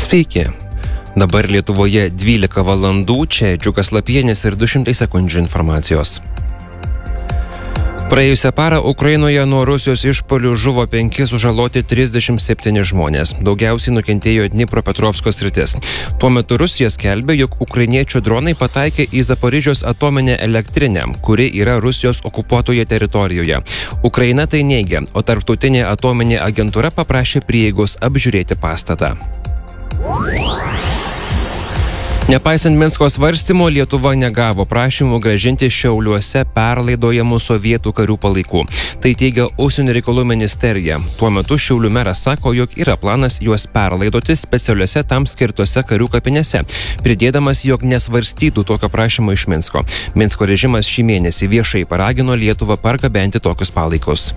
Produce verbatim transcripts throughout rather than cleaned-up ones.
Sveiki. Dabar Lietuvoje dvylika valandų, čia Džiugas Lapienis ir du šimtai sekundžių informacijos. Praėjusią parą Ukrainoje nuo Rusijos išpuolių žuvo penki, sužaloti trisdešimt septyni žmonės. Daugiausiai nukentėjo Dnipropetrovsko sritis. Tuo metu Rusija skelbia, jog ukrainiečių dronai pataikė į Zaporižės atominę elektrinę, kuri yra Rusijos okupuotoje teritorijoje. Ukraina tai neigia, o tarptautinė atominė agentūra paprašė prieigos apžiūrėti pastatą. Nepaisant Minsko svarstymo, Lietuva negavo prašymų grąžinti Šiauliuose perlaidojamų sovietų karių palaikų. Tai teigia Užsienio reikalų ministerija. Tuo metu Šiaulių meras sako, jog yra planas juos perlaidoti specialiuose tam skirtose karių kapinėse, pridėdamas, jog nesvarstytų tokio prašymo iš Minsko. Minsko režimas šį mėnesį viešai paragino Lietuvą pargabenti tokius palaikus.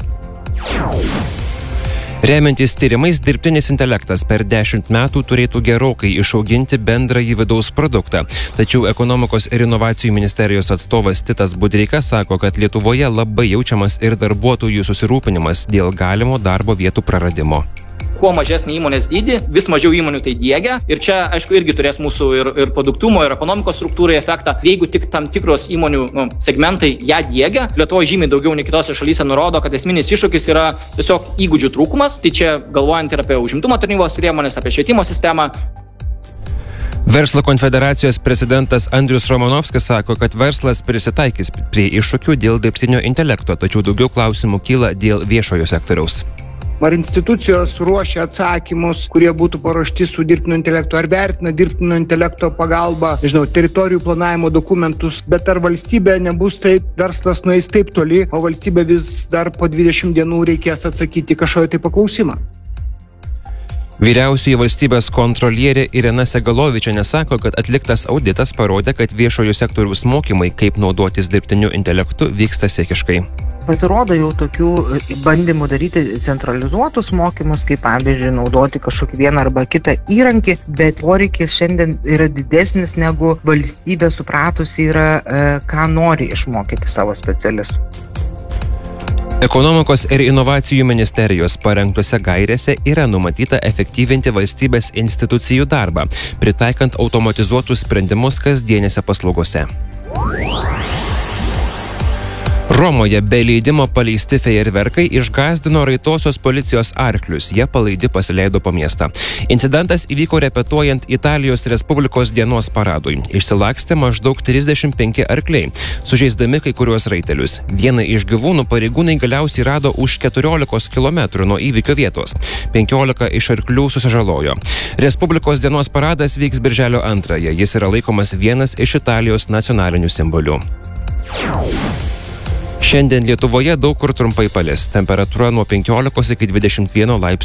Remiantis tyrimais, dirbtinis intelektas per dešimt metų turėtų gerokai išauginti bendrąjį vidaus produktą. Tačiau ekonomikos ir inovacijų ministerijos atstovas Titas Budreikas sako, kad Lietuvoje labai jaučiamas ir darbuotojų susirūpinimas dėl galimo darbo vietų praradimo. Kuo mažesnį įmonės dydį, vis mažiau įmonių tai diegia. Ir čia, aišku, irgi turės mūsų ir, ir produktumo, ir ekonomikos struktūrai efektą. Jeigu tik tam tikros įmonių nu, segmentai ją diegia, Lietuvoje žymiai daugiau nei kitose šalyse nurodo, kad esminis iššūkis yra tiesiog įgūdžių trūkumas. Tai čia galvojant ir apie užimtumo tarnybos priemonės, apie švietimo sistemą. Verslo konfederacijos prezidentas Andrius Romanovskis sako, kad verslas prisitaikys prie iššūkių dėl dirbtinio intelekto, tačiau daugiau klausimų kyla dėl viešojo sektoriaus. Ar institucijos ruošia atsakymus, kurie būtų paruošti su dirbtinio intelekto, ar vertina dirbtinio intelekto pagalba, nežinau, teritorijų planavimo dokumentus, bet ar valstybė nebus taip, verslas nueis taip toli, o valstybė vis dar po dvidešimt dienų reikės atsakyti kažkokią tai paklausimą. Vyriausioji valstybės kontrolierė Irena Segalovičienė sako, kad atliktas auditas parodė, kad viešojo sektoriaus mokymai, kaip naudotis dirbtiniu intelektu, vyksta sėkmiškai. Pasirodo jau tokių bandymų daryti centralizuotus mokymus, kaip pavyzdžiui naudoti kažkokį vieną arba kitą įrankį, bet poreikis šiandien yra didesnis negu valstybė supratusi yra, ką nori išmokyti savo specialistų. Ekonomikos ir inovacijų ministerijos parengtose gairėse yra numatyta efektyvinti valstybės institucijų darbą, pritaikant automatizuotus sprendimus kasdienėse paslaugose. Romoje be leidimo paleisti fejerverkai išgąsdino raitosios policijos arklius. Jie palaidi pasileido po miestą. Incidentas įvyko repetuojant Italijos Respublikos dienos paradui. Išsilakstė maždaug trisdešimt penki arkliai, sužeisdami kai kuriuos raitelius. Vieną iš gyvūnų pareigūnai galiausiai rado už keturiolikos kilometrų nuo įvykio vietos. penkiolika iš arklių susižalojo. Respublikos dienos paradas vyks birželio antrąją. Jis yra laikomas vienas iš Italijos nacionalinių simbolių. Šiandien Lietuvoje daug kur trumpai palis. Temperatūra nuo penkiolikos iki dvidešimt vieno laipsnių.